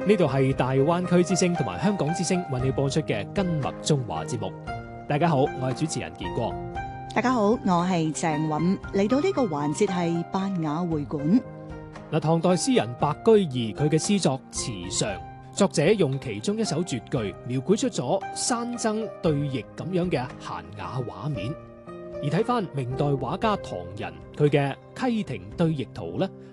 呢度係大灣區之聲同埋香港之聲為你播出嘅根脈中華節目。大家好，我係主持人健光。 大家好，我係鄭韻。嚟到呢個環節係百雅會館。 唐代詩人白居易佢嘅詩作《池上》，作者用其中一首絕句描繪出咗山僧對弈咁樣嘅閒雅畫面。而睇翻明代畫家唐人佢嘅《溪亭對弈圖》呢，